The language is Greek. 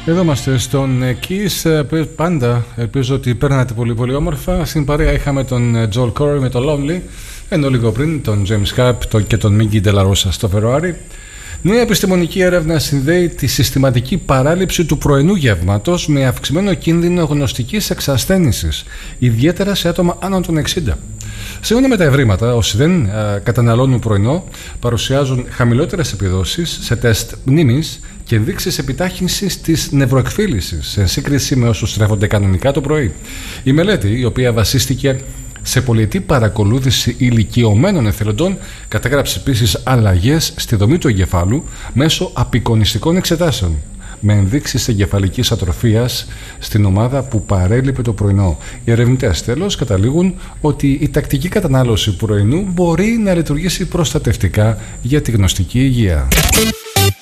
Εδώ είμαστε στον Kiss. Πάντα ελπίζω ότι παίρνατε πολύ πολύ όμορφα. Στην παρέα είχαμε τον Joel Corey με το Lonely, ενώ λίγο πριν τον James Harp και τον Miggy De La Rosa στο Ferrari. Νέα επιστημονική έρευνα συνδέει τη συστηματική παράληψη του πρωινού γεύματος με αυξημένο κίνδυνο γνωστικής εξασθένησης, ιδιαίτερα σε άτομα άνω των 60. Σύμφωνα με τα ευρήματα, όσοι δεν καταναλώνουν πρωινό παρουσιάζουν χαμηλότερες επιδόσεις σε τεστ μνήμης και ενδείξεις επιτάχυνσης της νευροεκφύλισης σε σύγκριση με όσους στρέφονται κανονικά το πρωί. Η μελέτη, η οποία βασίστηκε σε πολυετή παρακολούθηση ηλικιωμένων εθελοντών, καταγράψει επίσης αλλαγές στη δομή του εγκεφάλου μέσω απεικονιστικών εξετάσεων, με ενδείξεις εγκεφαλικής ατροφίας στην ομάδα που παρέλειπε το πρωινό. Οι ερευνητές τέλος καταλήγουν ότι η τακτική κατανάλωση πρωινού μπορεί να λειτουργήσει προστατευτικά για τη γνωστική υγεία.